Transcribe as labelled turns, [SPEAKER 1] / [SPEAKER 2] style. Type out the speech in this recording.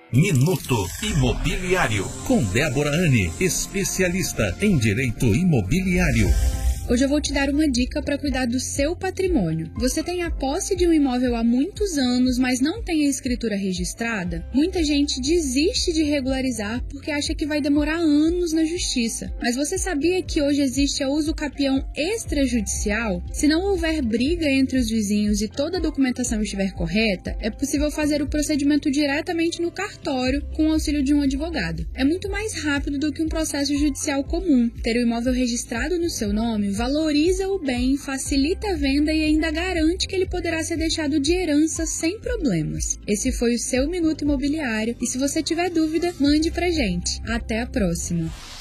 [SPEAKER 1] Minuto Imobiliário. Com Débora Anne, especialista em direito imobiliário.
[SPEAKER 2] Hoje eu vou te dar uma dica para cuidar do seu patrimônio. Você tem a posse de um imóvel há muitos anos, mas não tem a escritura registrada? Muita gente desiste de regularizar porque acha que vai demorar anos na justiça. Mas você sabia que hoje existe a usucapião extrajudicial? Se não houver briga entre os vizinhos e toda a documentação estiver correta, é possível fazer o procedimento diretamente no cartório com o auxílio de um advogado. É muito mais rápido do que um processo judicial comum. Ter o imóvel registrado no seu nome valoriza o bem, facilita a venda e ainda garante que ele poderá ser deixado de herança sem problemas. Esse foi o seu Minuto Imobiliário e se você tiver dúvida, mande pra gente. Até a próxima!